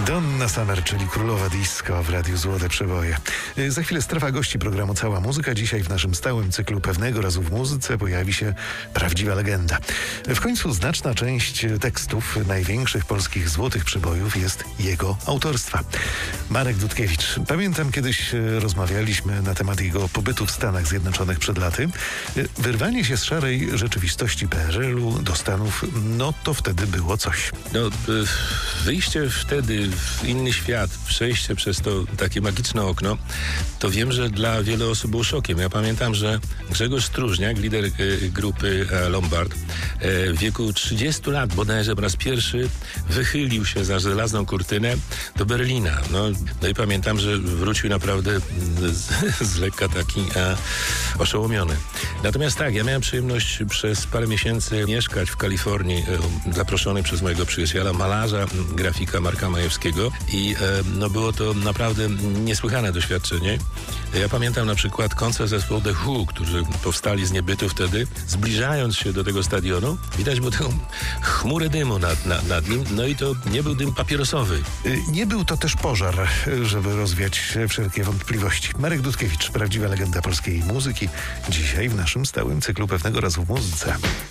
Donna Summer, czyli królowa disco w Radiu Złote Przeboje. Za chwilę strefa gości programu Cała Muzyka. Dzisiaj w naszym stałym cyklu Pewnego razu w muzyce pojawi się prawdziwa legenda. W końcu znaczna część tekstów największych polskich złotych przebojów jest jego autorstwa. Marek Dudkiewicz. Pamiętam, kiedyś rozmawialiśmy na temat jego pobytu w Stanach Zjednoczonych przed laty. Wyrwanie się z szarej rzeczywistości PRL-u do Stanów, no to wtedy było coś. Wyjście wtedy w inny świat, przejście przez to takie magiczne okno, to wiem, że dla wielu osób był szokiem. Ja pamiętam, że Grzegorz Stróżniak, lider grupy Lombard, w wieku 30 lat bodajże po raz pierwszy wychylił się za żelazną kurtynę do Berlina. No i pamiętam, że wrócił naprawdę z lekka taki oszołomiony. Natomiast tak, ja miałem przyjemność przez parę miesięcy mieszkać w Kalifornii, zaproszony przez mojego przyjaciela, malarza, grafika Marka Majewskiego i było to naprawdę niesłychane doświadczenie. Ja pamiętam na przykład koncert zespołu The Who, którzy powstali z niebytu wtedy. Zbliżając się do tego stadionu, widać było taką chmurę dymu nad nim, no i to nie był dym papierosowy. Nie był to też pożar, żeby rozwiać wszelkie wątpliwości. Marek Dudkiewicz, prawdziwa legenda polskiej muzyki, dzisiaj w naszym stałym cyklu Pewnego razu w muzyce.